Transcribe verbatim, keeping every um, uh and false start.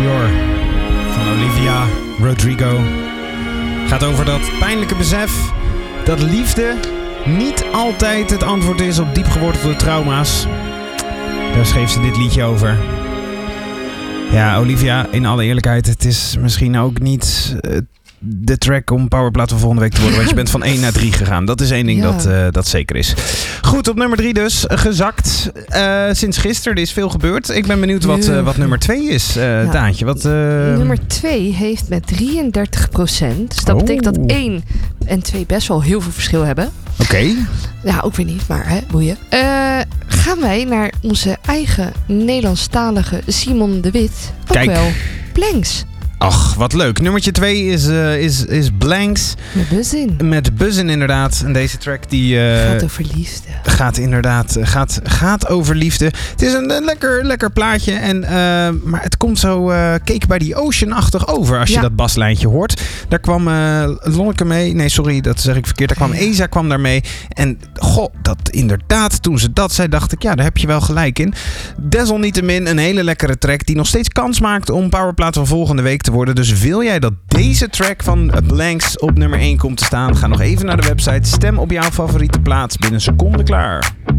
Interior van Olivia Rodrigo. Gaat over dat pijnlijke besef dat liefde niet altijd het antwoord is op diepgewortelde trauma's. Daar schreef ze dit liedje over. Ja, Olivia, in alle eerlijkheid, het is misschien ook niet uh, de track om Powerplaat van volgende week te worden. Want je bent van één naar drie gegaan. Dat is één ding ja. dat, uh, dat zeker is. Goed, op nummer drie dus. Gezakt. Uh, sinds gisteren. Er is veel gebeurd. Ik ben benieuwd wat, uh, wat nummer twee is. Uh, ja. Daantje, wat... Uh... Nummer twee heeft met drieëndertig procent. Dus dat oh. betekent dat één en twee best wel heel veel verschil hebben. Oké. Okay. Ja, ook weer niet, maar hè, boeien. Uh, gaan wij naar onze eigen Nederlandstalige Simon de Wit. Ook Kijk. wel Blanks. Ach, wat leuk. Nummertje twee is, uh, is, is Blanks. Met Buzzin. Met Buzzin inderdaad. En deze track die... Uh, gaat over liefde. Gaat inderdaad gaat, gaat over liefde. Het is een, een lekker, lekker plaatje. En, uh, maar het komt zo uh, Cake by the Ocean-achtig over als ja. je dat baslijntje hoort. Daar kwam uh, Lonneke mee. Nee, sorry, dat zeg ik verkeerd. Daar kwam Eza kwam daar mee. En goh, dat inderdaad, toen ze dat zei, dacht ik, ja, daar heb je wel gelijk in. Desalniettemin een hele lekkere track die nog steeds kans maakt om Powerplaat van volgende week te worden. Dus wil jij dat deze track van Blanks op nummer één komt te staan? Ga nog even naar de website. Stem op jouw favoriete plaats. Binnen een seconde klaar.